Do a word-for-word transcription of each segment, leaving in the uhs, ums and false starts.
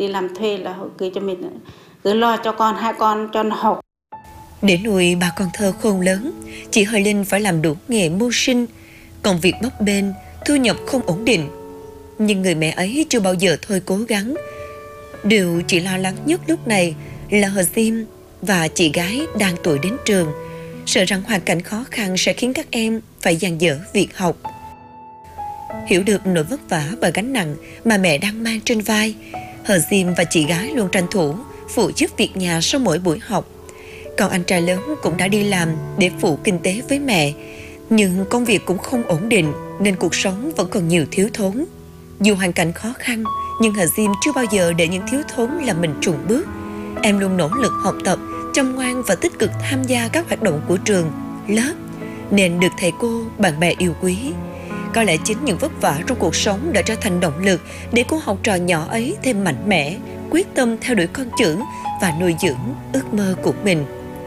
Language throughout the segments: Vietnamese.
đi làm thuê là họ cứ cho mình cứ lo cho con, hai con cho nó học. Để nuôi ba con thơ khôn lớn, chị Hờ Linh phải làm đủ nghề mưu sinh, công việc bấp bênh, thu nhập không ổn định. Nhưng người mẹ ấy chưa bao giờ thôi cố gắng. Điều chị lo lắng nhất lúc này là Hờ Sim và chị gái đang tuổi đến trường, sợ rằng hoàn cảnh khó khăn sẽ khiến các em phải dang dở việc học. Hiểu được nỗi vất vả và gánh nặng mà mẹ đang mang trên vai, Hờ Sim và chị gái luôn tranh thủ phụ giúp việc nhà sau mỗi buổi học. Còn anh trai lớn cũng đã đi làm để phụ kinh tế với mẹ, nhưng công việc cũng không ổn định nên cuộc sống vẫn còn nhiều thiếu thốn. Dù hoàn cảnh khó khăn, nhưng Hờ Sim chưa bao giờ để những thiếu thốn làm mình chùn bước. Em luôn nỗ lực học tập, chăm ngoan và tích cực tham gia các hoạt động của trường, lớp, nên được thầy cô, bạn bè yêu quý. Có lẽ chính những vất vả trong cuộc sống đã trở thành động lực để cô học trò nhỏ ấy thêm mạnh mẽ, quyết tâm theo đuổi con chữ và nuôi dưỡng ước mơ của mình.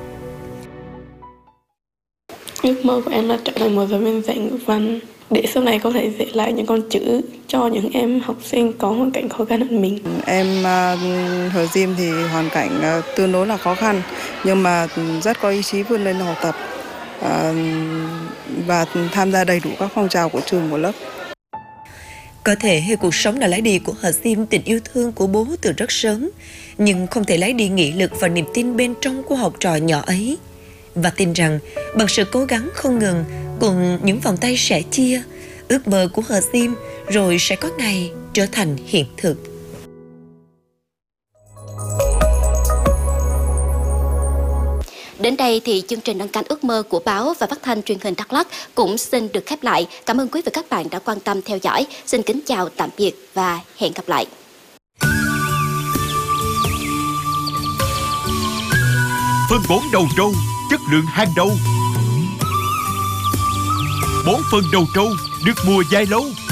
Ước mơ của em là trở thành một giáo viên dạy ngữ văn để sau này có thể dạy lại những con chữ cho những em học sinh có hoàn cảnh khó khăn hơn mình. Em Hờ Sim thì hoàn cảnh tương đối là khó khăn nhưng mà rất có ý chí vươn lên học tập và tham gia đầy đủ các phong trào của trường, của lớp. Có thể cuộc sống đã lấy đi của Hờ Sim tình yêu thương của bố từ rất sớm, nhưng không thể lấy đi nghị lực và niềm tin bên trong của học trò nhỏ ấy. Và tin rằng bằng sự cố gắng không ngừng cùng những vòng tay sẻ chia, ước mơ của Hờ Sim rồi sẽ có ngày trở thành hiện thực. Đến đây thì chương trình Nâng cánh ước mơ của báo và phát thanh truyền hình Đắk Lắk cũng xin được khép lại. Cảm ơn quý vị và các bạn đã quan tâm theo dõi. Xin kính chào tạm biệt và hẹn gặp lại. Phân bón đầu trâu, chất lượng hàng đầu. Bón phân đầu trâu được mùa dài lâu.